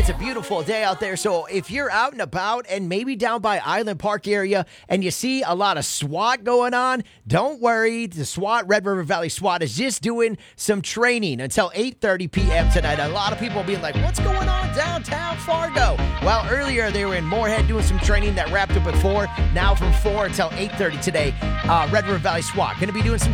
It's a beautiful day out there. So if you're out and about and maybe down by Island Park area and you see a lot of SWAT going on, don't worry. The SWAT, Red River Valley SWAT, is just doing some training until 8:30 p.m. tonight. A lot of people being like, what's going on downtown Fargo? Well, earlier they were in Moorhead doing some training that wrapped up at 4. Now from 4 until 8:30 today, Red River Valley SWAT going to be doing some